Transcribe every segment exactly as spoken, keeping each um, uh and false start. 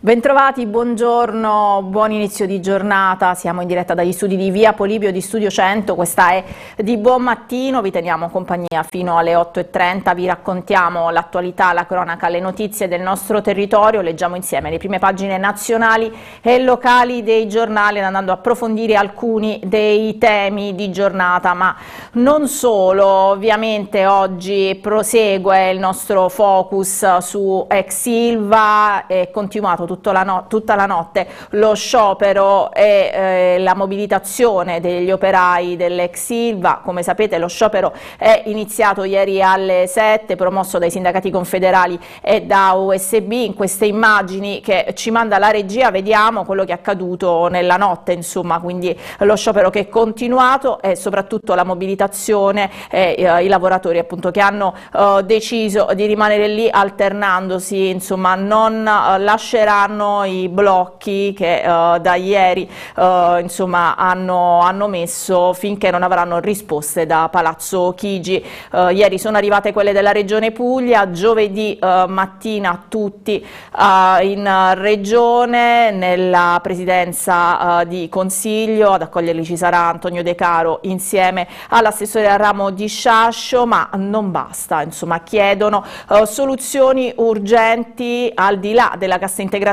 Bentrovati, buongiorno, buon inizio di giornata, siamo in diretta dagli studi di Via Polibio di Studio cento, questa è Di Buon Mattino, vi teniamo compagnia fino alle otto e trenta, vi raccontiamo l'attualità, la cronaca, le notizie del nostro territorio, leggiamo insieme le prime pagine nazionali e locali dei giornali andando a approfondire alcuni dei temi di giornata, ma non solo, ovviamente oggi prosegue il nostro focus su ex Ilva, è continuato Tutta la, no tutta la notte lo sciopero e eh, la mobilitazione degli operai dell'ex Ilva. Come sapete, lo sciopero è iniziato ieri alle sette, promosso dai sindacati confederali e da U S B. In queste immagini che ci manda la regia vediamo quello che è accaduto nella notte, insomma, quindi lo sciopero che è continuato e soprattutto la mobilitazione e eh, i lavoratori appunto che hanno eh, deciso di rimanere lì alternandosi, insomma non eh, lasceranno i blocchi che uh, da ieri uh, insomma hanno, hanno messo finché non avranno risposte da Palazzo Chigi. Uh, ieri sono arrivate quelle della Regione Puglia, giovedì uh, mattina tutti uh, in Regione, nella presidenza uh, di Consiglio, ad accoglierli ci sarà Antonio De Caro insieme all'assessore al ramo di Sciascio, ma non basta, insomma chiedono uh, soluzioni urgenti al di là della cassa integrazione.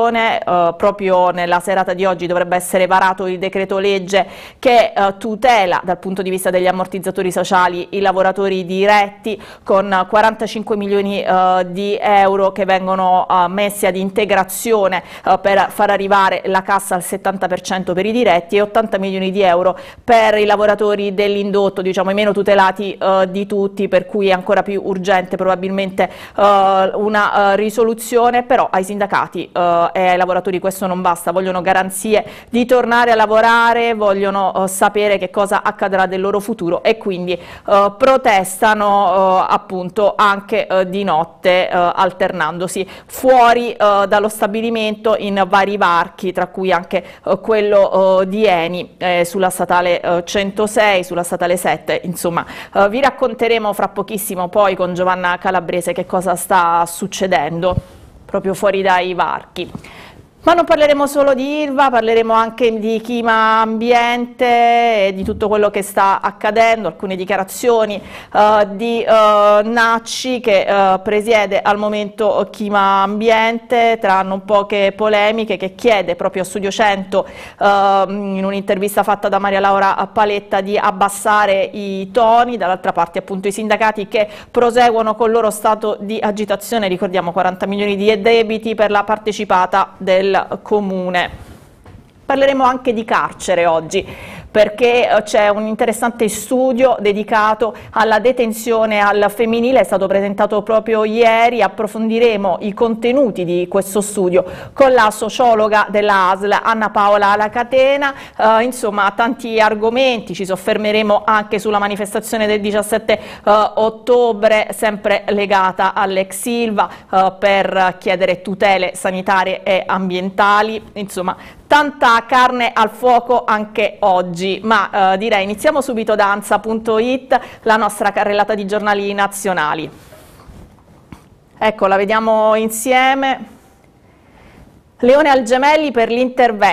Uh, proprio nella serata di oggi dovrebbe essere varato il decreto legge che uh, tutela dal punto di vista degli ammortizzatori sociali i lavoratori diretti, con quarantacinque milioni uh, di euro che vengono uh, messi ad integrazione uh, per far arrivare la cassa al settanta per cento per i diretti e ottanta milioni di euro per i lavoratori dell'indotto, diciamo i meno tutelati uh, di tutti, per cui è ancora più urgente probabilmente uh, una uh, risoluzione. Però ai sindacati Uh, e ai lavoratori questo non basta, vogliono garanzie di tornare a lavorare, vogliono uh, sapere che cosa accadrà del loro futuro e quindi uh, protestano uh, appunto anche uh, di notte, uh, alternandosi fuori uh, dallo stabilimento in vari varchi, tra cui anche uh, quello uh, di Eni eh, sulla statale uh, centosei, sulla statale sette. Insomma uh, vi racconteremo fra pochissimo poi con Giovanna Calabrese che cosa sta succedendo proprio fuori dai varchi. Ma non parleremo solo di Ilva, parleremo anche di clima ambiente e di tutto quello che sta accadendo, alcune dichiarazioni uh, di uh, Nacci che uh, presiede al momento clima ambiente, tra non poche polemiche, che chiede proprio a Studio cento uh, in un'intervista fatta da Maria Laura Paletta di abbassare i toni, dall'altra parte appunto i sindacati che proseguono con il loro stato di agitazione, ricordiamo quaranta milioni di debiti per la partecipata del comune. Parleremo anche di carcere oggi, perché c'è un interessante studio dedicato alla detenzione al femminile, è stato presentato proprio ieri, approfondiremo i contenuti di questo studio con la sociologa della A S L Anna Paola La Catena, eh, insomma tanti argomenti, ci soffermeremo anche sulla manifestazione del diciassette eh, ottobre, sempre legata all'ex Ilva, eh, per chiedere tutele sanitarie e ambientali, insomma tanta carne al fuoco anche oggi, ma eh, direi iniziamo subito da Ansa punto it, la nostra carrellata di giornali nazionali. Ecco, la vediamo insieme. Leone al Gemelli per l'intervento.